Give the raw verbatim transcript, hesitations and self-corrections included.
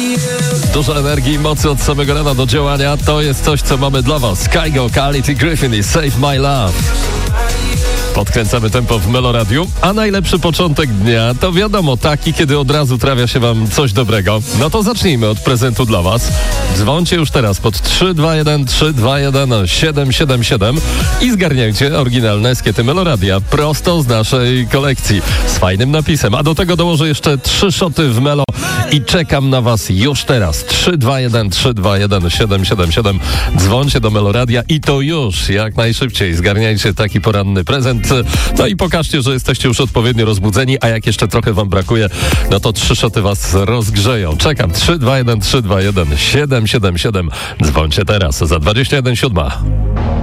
Dużo energii i mocy od samego rana do działania. To jest coś, co mamy dla was. Kygo, Carly Griffin i Save My Love. Podkręcamy tempo w Meloradiu, a najlepszy początek dnia to wiadomo taki, kiedy od razu trafia się wam coś dobrego. No to zacznijmy od prezentu dla was. Dzwońcie już teraz pod trzy dwa jeden trzy dwa jeden siedem siedem siedem i zgarniajcie oryginalne eskiety Meloradia prosto z naszej kolekcji z fajnym napisem. A do tego dołożę jeszcze trzy szoty w Melo i czekam na was już teraz. trzy dwa jeden trzy dwa jeden siedem siedem siedem. Dzwońcie do Meloradia i to już jak najszybciej. Zgarniajcie taki poranny prezent. No i pokażcie, że jesteście już odpowiednio rozbudzeni, a jak jeszcze trochę wam brakuje, no to trzy szoty was rozgrzeją. Czekam. trzy dwa jeden trzy dwa jeden siedem siedem siedem. Dzwońcie teraz za dwadzieścia jeden siódma.